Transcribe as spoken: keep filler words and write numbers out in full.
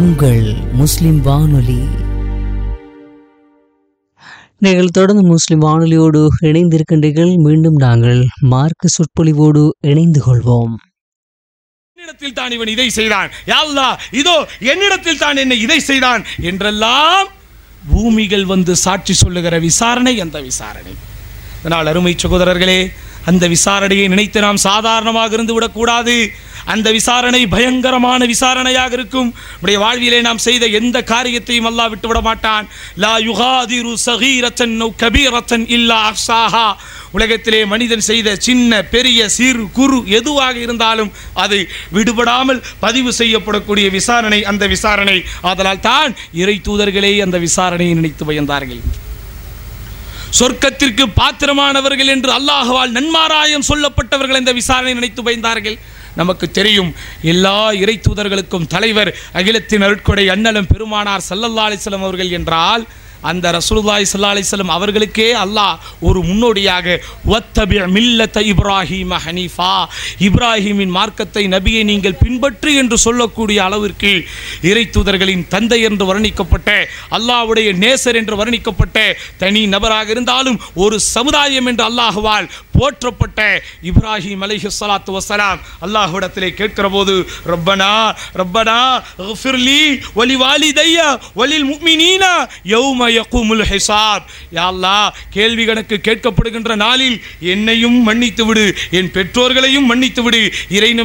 உங்கள் முஸ்லிம் வானொலி. நீங்கள் தொடர்ந்து முஸ்லிம் வானொலியோடு இணைந்திருக்கின்றீர்கள். மீண்டும் நாங்கள் மார்க்க சொற்பொழிவோடு இணைந்து கொள்வோம். என்னிடத்தில் தான் இவன் இதை செய்தான், யா அல்லாஹ் இதோ என்னிடத்தில் தான் என்னை இதை செய்தான் என்றெல்லாம் பூமிகள் வந்து சாட்சி சொல்லுகிற விசாரணை அந்த விசாரணை. அதனால் அருமை சகோதரர்களே, அந்த விசாரணையை நினைத்து நாம் சாதாரணமாக இருந்து விடக்கூடாது. அந்த விசாரணை பயங்கரமான விசாரணையாக இருக்கும். நம்முடைய வாழ்விலே நாம் செய்த எந்த காரியத்தையும் அல்லாஹ் விட்டுவிட மாட்டான். லா யுகாதிரு ஸகீரத்தன் அவ் கபீரத்தன் இல்லா அஹ்ஸாஹா. உலகத்திலே மனிதன் செய்த சின்ன பெரிய சிறு குறு எதுவாக இருந்தாலும் அது விடுபடாமல் பதிவு செய்யப்படக்கூடிய விசாரணை அந்த விசாரணை. ஆதலால் தான் இறை தூதர்களே அந்த விசாரணையை நினைத்து பயந்தார்கள். சொர்க்கத்திற்கு பாத்திரமானவர்கள் என்று அல்லாஹ்வால் நன்மாராயம் சொல்லப்பட்டவர்கள் இந்த விசாரணை நினைத்து பயந்தார்கள். நமக்கு தெரியும், எல்லா இறை தூதர்களுக்கும் தலைவர் அகிலத்தின் அருட்கொடை அன்னலம் பெருமானார் ஸல்லல்லாஹு அலைஹி வஸல்லம் அவர்கள் என்றால் அந்த ரசூலுல்லாஹி ஸல்லல்லாஹு அலைஹி வஸல்லம் அவர்களுக்கே அல்லாஹ் ஒரு முன்னோடியாக வத்தபி மில்லத இப்ராஹீம ஹனீஃபா, இப்ராஹீமின் மார்க்கத்தை நபியை நீங்கள் பின்பற்று என்று சொல்லக்கூடிய அளவிற்கு இறை தூதர்களின் தந்தை என்று வர்ணிக்கப்பட்ட, அல்லாஹ்வுடைய நேசர் என்று வர்ணிக்கப்பட்ட, தனி நபராக இருந்தாலும் ஒரு சமுதாயம் என்று அல்லாஹ்வால் போற்றப்பட்ட இப்ராஹீம் அலைஹிஸ்ஸலாத்து வஸ்ஸலாம் அல்லாஹ்விடத்திலே கேட்கிற போது ரப்பனா ரப்பனா இக்ஃபிர்லி வலி வாலிதைய வலில் முஃமினீன யௌம யகூமுல் ஹிசாப். யா அல்லாஹ், கேள்வி கணக்கு கேட்கப்படுகின்ற நாளில் என்னையும் மன்னித்து விடு, என் பெற்றோர்களையும் மன்னித்து விடு, இறை